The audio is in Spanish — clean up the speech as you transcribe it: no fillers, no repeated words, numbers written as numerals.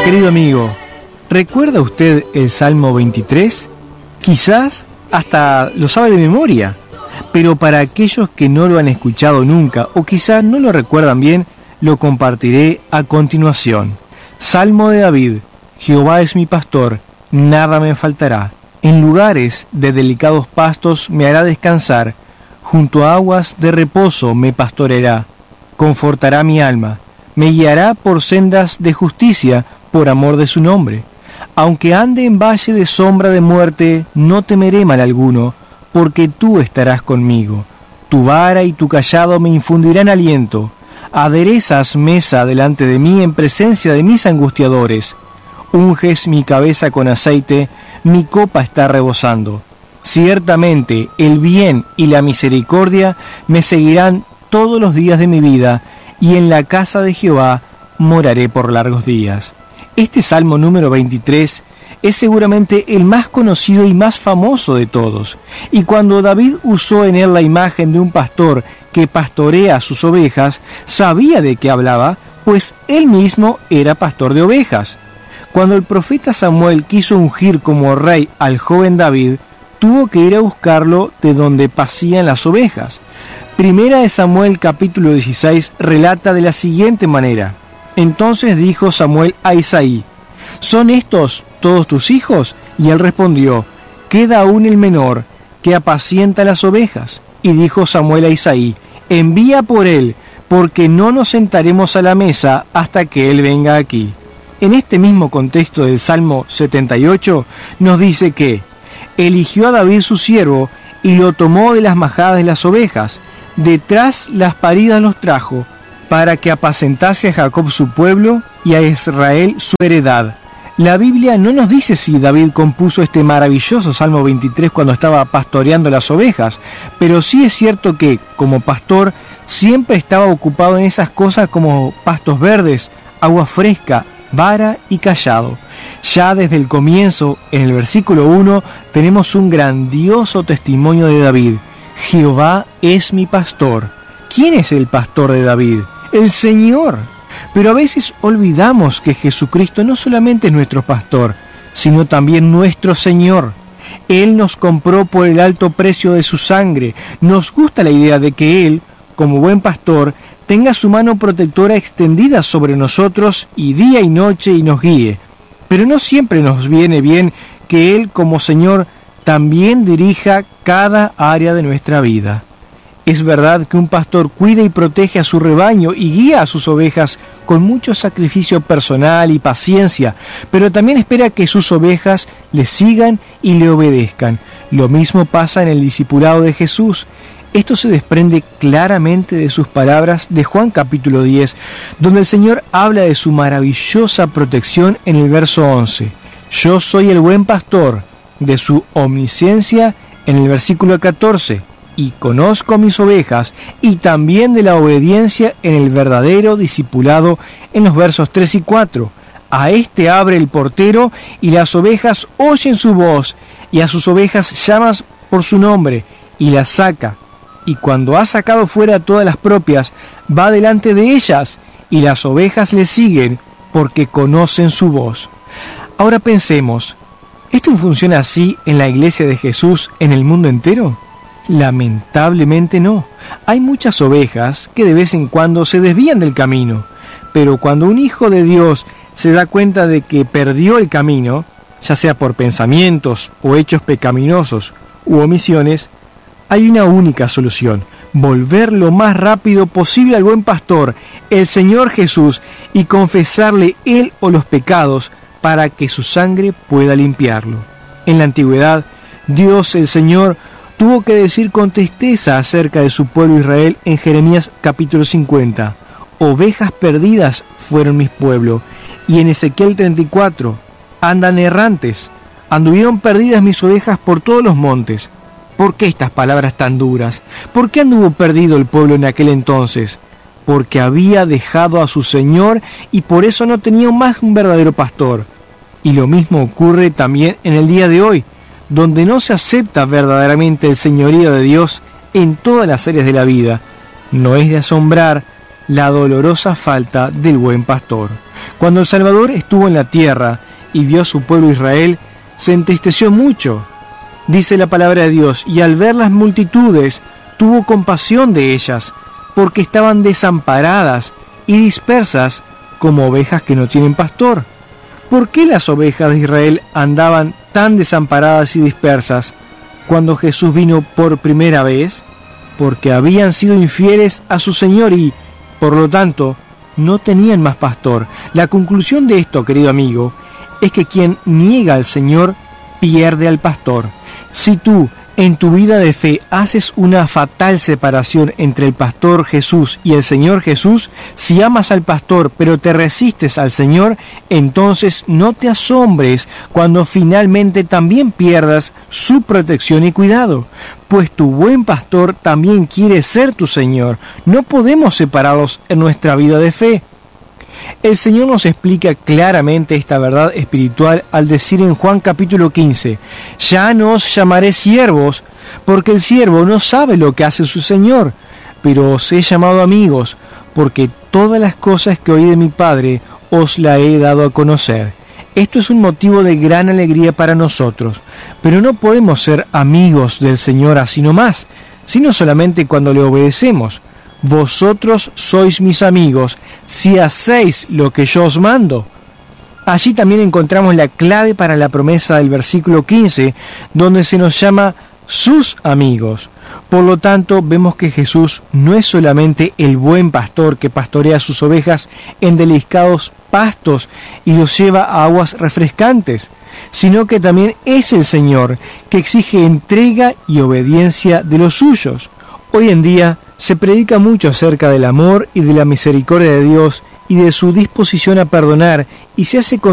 Querido amigo, ¿recuerda usted el Salmo 23? Quizás hasta lo sabe de memoria, pero para aquellos que no lo han escuchado nunca o quizás no lo recuerdan bien, lo compartiré a continuación. Salmo de David: Jehová es mi pastor, nada me faltará. En lugares de delicados pastos me hará descansar, junto a aguas de reposo me pastoreará. Confortará mi alma, me guiará por sendas de justicia, por amor de su nombre. Aunque ande en valle de sombra de muerte, no temeré mal alguno, porque tú estarás conmigo. Tu vara y tu cayado me infundirán aliento. Aderezas mesa delante de mí en presencia de mis angustiadores. Unges mi cabeza con aceite, mi copa está rebosando. Ciertamente el bien y la misericordia me seguirán todos los días de mi vida, y en la casa de Jehová moraré por largos días. Este Salmo número 23 es seguramente el más conocido y más famoso de todos, y cuando David usó en él la imagen de un pastor que pastorea a sus ovejas, sabía de qué hablaba, pues él mismo era pastor de ovejas. Cuando el profeta Samuel quiso ungir como rey al joven David, tuvo que ir a buscarlo de donde pasían las ovejas. Primera de Samuel capítulo 16 relata de la siguiente manera: Entonces dijo Samuel a Isaí: ¿Son estos todos tus hijos? Y él respondió: Queda aún el menor, que apacienta las ovejas. Y dijo Samuel a Isaí: Envía por él, porque no nos sentaremos a la mesa hasta que él venga aquí. En este mismo contexto del Salmo 78 nos dice que eligió a David su siervo y lo tomó de las majadas de las ovejas, detrás las paridas los trajo, para que apacentase a Jacob su pueblo y a Israel su heredad. La Biblia no nos dice si David compuso este maravilloso Salmo 23 cuando estaba pastoreando las ovejas, pero sí es cierto que, como pastor, siempre estaba ocupado en esas cosas como pastos verdes, agua fresca, vara y cayado. Ya desde el comienzo, en el versículo 1, tenemos un grandioso testimonio de David: Jehová es mi pastor. ¿Quién es el pastor de David? El Señor. Pero a veces olvidamos que Jesucristo no solamente es nuestro pastor, sino también nuestro Señor. Él nos compró por el alto precio de su sangre. Nos gusta la idea de que Él, como buen pastor, tenga su mano protectora extendida sobre nosotros y día y noche y nos guíe. Pero no siempre nos viene bien que Él, como Señor, también dirija cada área de nuestra vida. Es verdad que un pastor cuida y protege a su rebaño y guía a sus ovejas con mucho sacrificio personal y paciencia, pero también espera que sus ovejas le sigan y le obedezcan. Lo mismo pasa en el discipulado de Jesús. Esto se desprende claramente de sus palabras de Juan capítulo 10, donde el Señor habla de su maravillosa protección en el verso 11. Yo soy el buen pastor, de su omnisciencia en el versículo 14. Y conozco mis ovejas, y también de la obediencia en el verdadero discipulado en los versos 3 y 4. A este abre el portero, y las ovejas oyen su voz, y a sus ovejas llamas por su nombre, y las saca. Y cuando ha sacado fuera todas las propias, va delante de ellas, y las ovejas le siguen, porque conocen su voz. Ahora pensemos, ¿esto funciona así en la iglesia de Jesús en el mundo entero? Lamentablemente no. Hay muchas ovejas que de vez en cuando se desvían del camino, pero cuando un hijo de Dios se da cuenta de que perdió el camino, ya sea por pensamientos o hechos pecaminosos u omisiones, hay una única solución: volver lo más rápido posible al buen pastor, el Señor Jesús, y confesarle él o los pecados para que su sangre pueda limpiarlo. En la antigüedad, Dios el Señor tuvo que decir con tristeza acerca de su pueblo Israel en Jeremías capítulo 50: ovejas perdidas fueron mis pueblo. Y en Ezequiel 34: andan errantes, anduvieron perdidas mis ovejas por todos los montes. ¿Por qué estas palabras tan duras? ¿Por qué anduvo perdido el pueblo en aquel entonces? Porque había dejado a su Señor y por eso no tenía más un verdadero pastor. Y lo mismo ocurre también en el día de hoy, donde no se acepta verdaderamente el señorío de Dios en todas las áreas de la vida. No es de asombrar la dolorosa falta del buen pastor. Cuando el Salvador estuvo en la tierra y vio a su pueblo Israel, se entristeció mucho. Dice la palabra de Dios, y al ver las multitudes, tuvo compasión de ellas, porque estaban desamparadas y dispersas como ovejas que no tienen pastor. ¿Por qué las ovejas de Israel andaban tan desamparadas y dispersas cuando Jesús vino por primera vez? Porque habían sido infieles a su Señor y, por lo tanto, no tenían más pastor. La conclusión de esto, querido amigo, es que quien niega al Señor pierde al pastor. Si tú en tu vida de fe haces una fatal separación entre el pastor Jesús y el Señor Jesús, si amas al pastor pero te resistes al Señor, entonces no te asombres cuando finalmente también pierdas su protección y cuidado, pues tu buen pastor también quiere ser tu Señor. No podemos separarlos en nuestra vida de fe. El Señor nos explica claramente esta verdad espiritual al decir en Juan capítulo 15, «Ya no os llamaré siervos, porque el siervo no sabe lo que hace su Señor, pero os he llamado amigos, porque todas las cosas que oí de mi Padre os la he dado a conocer». Esto es un motivo de gran alegría para nosotros, pero no podemos ser amigos del Señor así nomás, sino solamente cuando le obedecemos. Vosotros sois mis amigos si hacéis lo que yo os mando. Allí también encontramos la clave para la promesa del versículo 15, donde se nos llama sus amigos. Por lo tanto, vemos que Jesús no es solamente el buen pastor que pastorea sus ovejas en delicados pastos y los lleva a aguas refrescantes, sino que también es el Señor que exige entrega y obediencia de los suyos. Hoy en día se predica mucho acerca del amor y de la misericordia de Dios y de su disposición a perdonar, y se hace